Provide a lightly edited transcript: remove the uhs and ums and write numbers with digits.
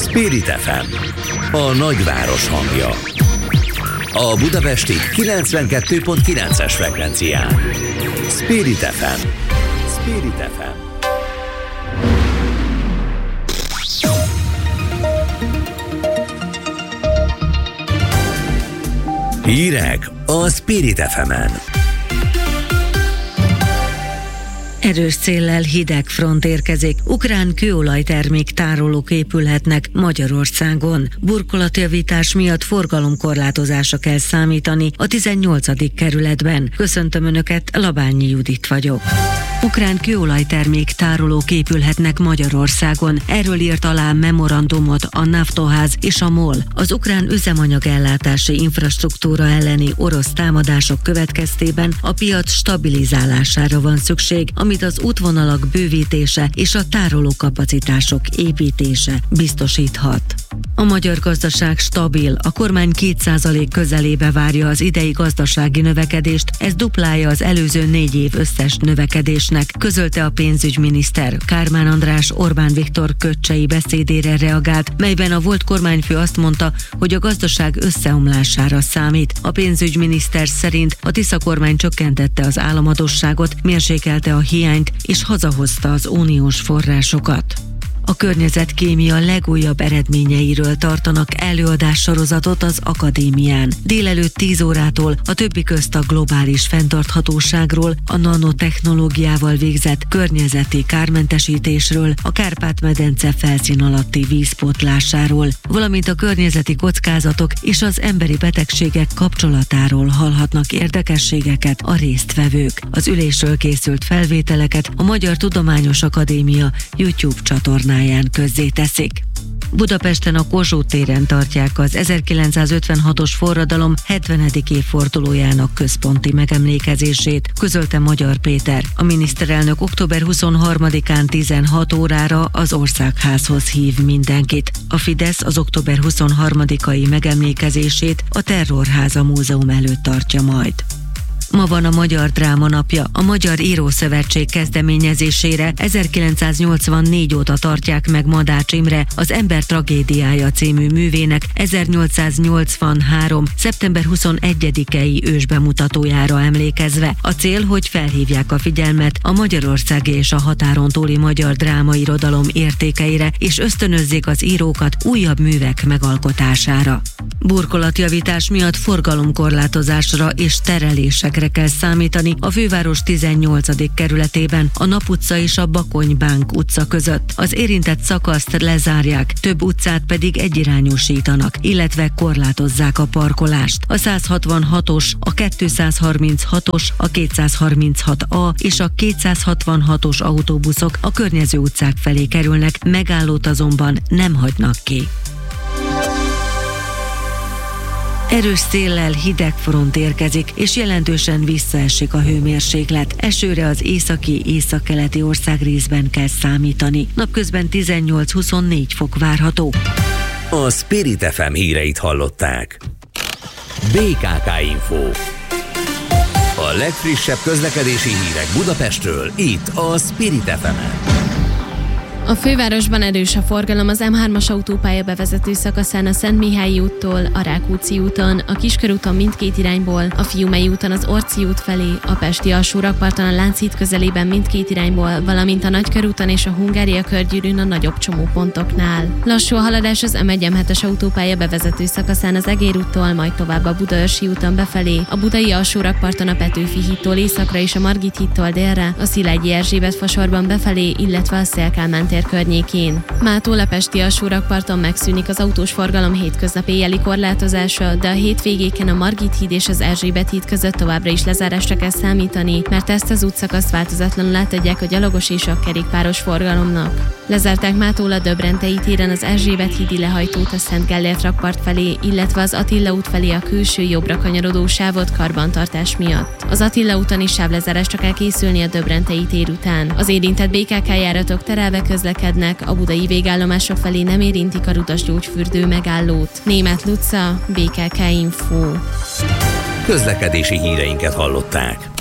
Spirit FM, a nagyváros hangja. A budapesti 92.9-es frekvencián. Spirit FM. Spirit FM. Hírek a Spirit FM-en. Erős széllel hideg front érkezik. Ukrán kőolajtermék tárolók épülhetnek Magyarországon. Burkolatjavítás miatt forgalomkorlátozásra kell számítani a 18. kerületben. Köszöntöm Önöket, Labányi Judit vagyok. Ukrán kőolajtermék tárolók épülhetnek Magyarországon. Erről írt alá memorandumot a Naftoház és a MOL. Az ukrán üzemanyagellátási infrastruktúra elleni orosz támadások következtében a piac stabilizálására van szükség, amit az útvonalak bővítése és a tárolókapacitások építése biztosíthat. A magyar gazdaság stabil, a kormány 2% közelébe várja az idei gazdasági növekedést, ez duplája az előző 4 év összes növekedésnek, közölte a pénzügyminiszter. Kármán András Orbán Viktor köccsei beszédére reagált, melyben a volt kormányfő azt mondta, hogy a gazdaság összeomlására számít. A pénzügyminiszter szerint a Tisza kormány csökkentette az államadósságot, mérsékelte a hiányt és hazahozta az uniós forrásokat. A környezetkémia legújabb eredményeiről tartanak előadássorozatot az akadémián. Délelőtt 10 órától a többi közt a globális fenntarthatóságról, a nanotechnológiával végzett környezeti kármentesítésről, a Kárpát-medence felszín alatti vízpótlásáról, valamint a környezeti kockázatok és az emberi betegségek kapcsolatáról hallhatnak érdekességeket a résztvevők. Az ülésről készült felvételeket a Magyar Tudományos Akadémia YouTube csatornáján közzéteszik. Budapesten a Kossuth téren tartják az 1956-os forradalom 70. évfordulójának központi megemlékezését, közölte Magyar Péter. A miniszterelnök október 23-án 16 órára az Országházhoz hív mindenkit. A Fidesz az október 23-ai megemlékezését a Terrorháza Múzeum előtt tartja majd. Ma van a Magyar Dráma napja. A Magyar Írószövetség kezdeményezésére 1984 óta tartják meg Madács Imre az Ember tragédiája című művének 1883. szeptember 21-i ősbemutatójára emlékezve. A cél, hogy felhívják a figyelmet a magyarországi és a határon túli magyar drámairodalom értékeire, és ösztönözzék az írókat újabb művek megalkotására. Burkolatjavítás miatt forgalomkorlátozásra és terelésekre kell számítani a főváros 18. kerületében, a Nap utca és a Bakony-Bánk utca között. Az érintett szakaszt lezárják, több utcát pedig egyirányúsítanak, illetve korlátozzák a parkolást. A 166-os, a 236-os, a 236A és a 266-os autóbuszok a környező utcák felé kerülnek, megállót azonban nem hagynak ki. Erős széllel hideg front érkezik, és jelentősen visszaesik a hőmérséklet. Esőre az északi, északkeleti országrészben kell számítani. Napközben 18-24 fok várható. A Spirit FM híreit hallották. BKK Info. A legfrissebb közlekedési hírek Budapestről, itt a Spirit FM-en. A fővárosban erős a forgalom az M3-as autópálya bevezető szakaszán a Szentmihályi úttól, a Rákóczi úton, a Kiskörúton mindkét irányból, a Fiumei úton az Orci út felé, a Pesti alsórakparton a Lánchíd közelében mindkét irányból, valamint a Nagykörúton és a Hungária körgyűrűn a nagyobb csomópontoknál. Lassú a haladás az M1-M7-es autópálya bevezető szakaszán az Egér úttól, majd tovább a Budaörsi úton befelé, a Budai alsórakparton a Petőfi hídtól északra és a Margit hídtól délre, a Szilágyi Erzsébet fasorban befelé, illetve a Széll-Kálmán tér környékén. Mától a Pesti alsórakparton megszűnik az autós forgalom hétköznap éjjeli korlátozása, de a hétvégéken a Margit híd és az Erzsébet híd között továbbra is lezárásra kell számítani, mert ezt az útszakaszt változatlanul átadják a gyalogos és a kerékpáros forgalomnak. Lezárták mától a Döbrentei téren az Erzsébet hídi lehajtót a Szent Gellért rakpart felé, illetve az Attila út felé a külső jobbra kanyarodó sávot karbantartás miatt. Az Attila úton is sávlezárásra kell készülni a Döbrentei tér után. Az érintett BKK járatok terelve közlekednek, a budai végállomások felé nem érintik a Rudas gyógyfürdő megállót. Németh Luca, BKK Info. Közlekedési híreinket hallották.